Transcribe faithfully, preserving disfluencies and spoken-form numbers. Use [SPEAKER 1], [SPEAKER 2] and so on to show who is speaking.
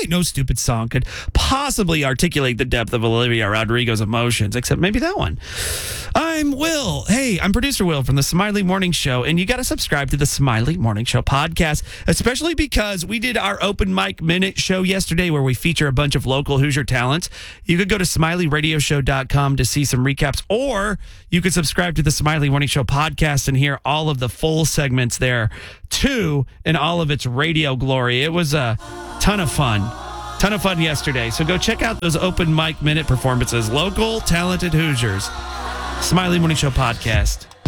[SPEAKER 1] no stupid song could possibly articulate the depth of Olivia Rodrigo's emotions, except maybe that one. I'm Will. Hey, I'm producer Will from the Smiley Morning Show, and you got to subscribe to the Smiley Morning Show podcast, especially because we did our open mic minute show yesterday where we feature a bunch of local Hoosier talents. You could go to smiley radio show dot com to see some recaps, or you could subscribe to the Smiley Morning Show podcast and hear all of the full segments there too in all of its radio glory. It was a ton of fun. Ton of fun yesterday. So go check out those open mic minute performances. Local talented Hoosiers. Smiley Morning Show podcast.